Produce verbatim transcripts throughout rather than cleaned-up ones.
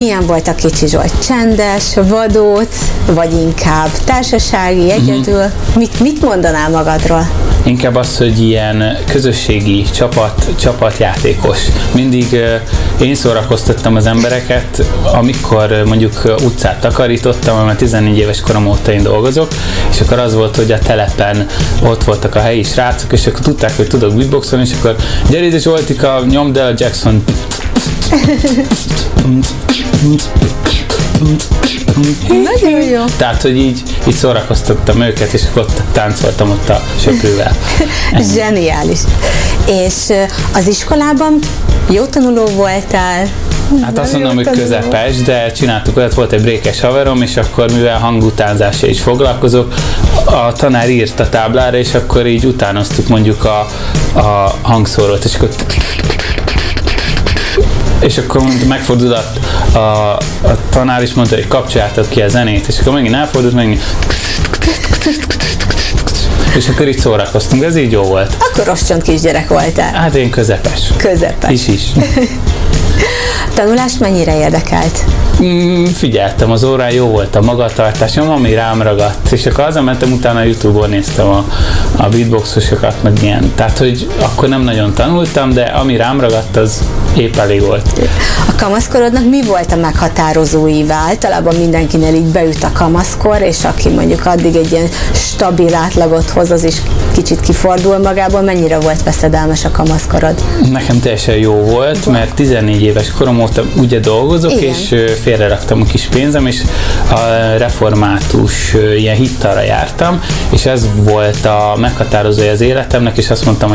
Milyen volt a Kicsi Zsolt? Csendes, vadóc, vagy inkább társasági, egyedül? Mm-hmm. Mit, mit mondanál magadról? Inkább az, hogy ilyen közösségi csapat, csapatjátékos. Mindig uh, én szórakoztattam az embereket, amikor uh, mondjuk uh, utcát takarítottam, mert tizennégy éves korom óta én dolgozok, és akkor az volt, hogy a telepen ott voltak a helyi srácok, és akkor tudták, hogy tudok beatboxolni, és akkor gyere ide Zsoltika, nyomd el a Jackson. Nagyon jó. Tehát, hogy így, így szórakoztattam őket, és akkor ott táncoltam ott a söprűvel. Zseniális. És az iskolában jó tanuló voltál? Hát azt mondom, hogy közepes, de csináltuk olyat, volt egy brékes haverom, és akkor mivel hangutánzással is foglalkozok, a tanár írt a táblára, és akkor így utánoztuk mondjuk a, a hangszórót, és akkor és akkor megfordult a, a, a tanár is mondta, hogy kapcsoljátok ki a zenét, és akkor megint elfordult, megint és akkor így szórakoztunk, ez így jó volt. Akkor roscsont kisgyerek voltál. Hát én közepes. Közepes. Is is. Tanulás mennyire érdekelt? Mm, figyeltem, az órán jó volt a magatartásom, ami rám ragadt, és akkor azon mentem, utána a YouTube-on néztem a, a beatboxosokat, meg ilyen. Tehát, hogy akkor nem nagyon tanultam, de ami rám ragadt, az épp elég volt. A kamaszkorodnak mi volt a meghatározó íve? Általában mindenkinél így beüt a kamaszkor, és aki mondjuk addig egy ilyen stabil átlagot hoz, az is kicsit kifordul magából. Mennyire volt veszedelmes a kamaszkorod? Nekem teljesen jó volt, mert tizennégy éves korom óta ugye dolgozok, igen, és félreraktam a kis pénzem, és a református ilyen hittanra jártam, és ez volt a meghatározója az életemnek, és azt mondtam a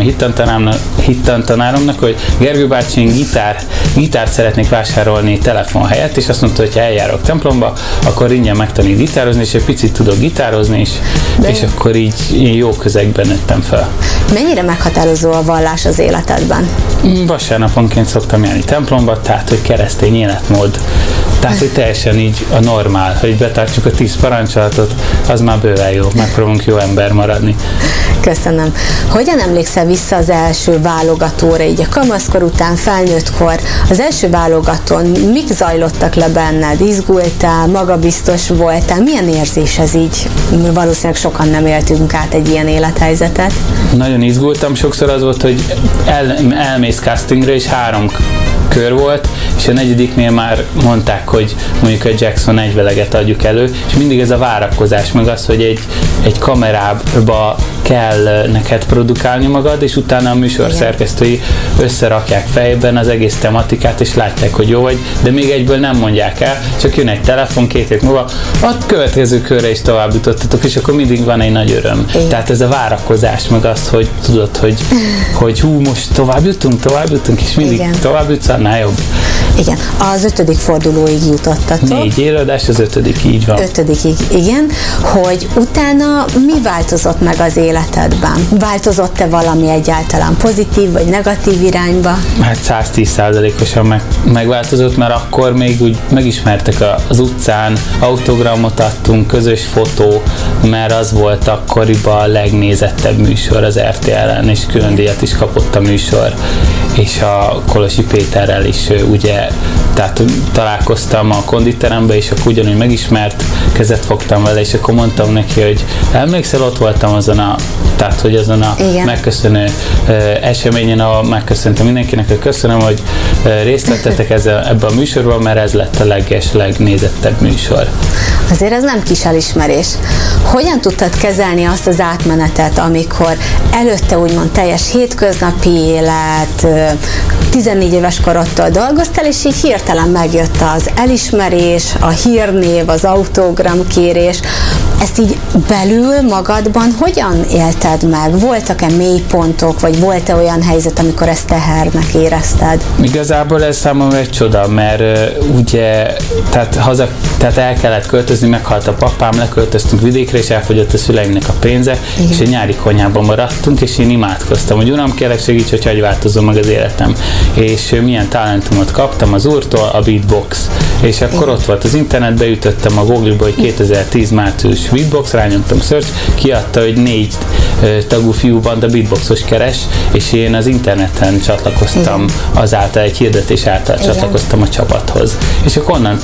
hittantanáromnak, hogy Gergő bácsi, én gitár, gitárt szeretnék vásárolni telefon helyett, és azt mondta, hogy ha eljárok templomba, akkor ingyen megtanít gitározni, és egy picit tudok gitározni is, de és akkor így jó közegben nőttem fel. Mennyire meghatározó a vallás az életedben? Vasárnaponként szoktam járni templomba, tehát hogy keresztény életmód. Tehát, hogy teljesen így a normál, hogy betartjuk a tíz parancsolatot, az már bőven jó, megpróbálunk jó ember maradni. Köszönöm. Hogyan emlékszel vissza az első válogatóra, így a kamaszkor után, felnőttkor? Az első válogatón mik zajlottak le benned? Izgultál, magabiztos voltál? Milyen érzés ez így? Valószínűleg sokan nem éltünk át egy ilyen élethelyzetet. Nagyon izgultam, sokszor az volt, hogy el, elmész castingra, és három kör volt, és a negyediknél már mondták, hogy mondjuk a Jackson egyveleget adjuk elő, és mindig ez a várakozás, meg az, hogy egy, egy kamerába kell neked produkálni magad, és utána a műsorszerkesztői összerakják fejben az egész tematikát, és látják, hogy jó vagy, de még egyből nem mondják el, csak jön egy telefon két hét múlva, a következő körre is tovább jutottatok, és akkor mindig van egy nagy öröm. Igen. Tehát ez a várakozás, meg azt, hogy tudod, hogy, hogy hú, most tovább jutunk, tovább jutunk, és mindig igen, tovább jutsz, annál jobb. Igen, az ötödik fordulóig jutottatok. Négy éradás, az ötödik, így van. Ötödikig, igen, hogy utána mi változott meg az életedben? Változott-e valami egyáltalán pozitív vagy negatív irányba? Hát száztíz százalékosan meg, megváltozott, mert akkor még úgy megismertek az utcán, autogramot adtunk, közös fotó, mert az volt akkoriban a legnézettebb műsor az er té el-en, és külön díjat is kapott a műsor, és a Kolosi Péterrel is ugye, tehát találkoztam a konditerembe, és akkor ugyanúgy megismert, kezet fogtam vele, és akkor mondtam neki, hogy emlékszel, ott voltam azon a, tehát hogy azon a igen, megköszönő uh, eseményen, ahol megköszöntem mindenkinek, hogy köszönöm, hogy uh, részt vettetek ebben a műsorban, mert ez lett a leges, legnézettebb műsor. Azért ez nem kis elismerés. Hogyan tudtad kezelni azt az átmenetet, amikor előtte úgymond teljes hétköznapi élet, tizennégy éves korodtól dolgoztál, és így hirtelen megjött az elismerés, a hírnév, az autogramkérés. Ezt így belül magadban hogyan élted meg? Voltak-e mélypontok, vagy volt-e olyan helyzet, amikor ezt tehernek érezted? Igazából ez számomra egy csoda, mert uh, ugye, tehát, haza, tehát el kellett költözni, meghalt a papám, leköltöztünk vidékre, és elfogyott a szüleimnek a pénze, igen, és egy nyári konyhában maradtunk, és én imádkoztam, hogy uram, kérlek segíts, hogy hogy változom meg az életem. És uh, milyen talentumot kaptam az úrtól, a beatbox. És akkor igen, ott volt az internetbe, ütöttem a Google-ba, hogy kétezer-tíz március beatbox, rányomtam search, kiadta, hogy négy uh, tagú fiúbanda beatboxos keres, és én az interneten csatlakoztam, igen, azáltal, egy hirdetés által igen, csatlakoztam a csapathoz. És akkor onnan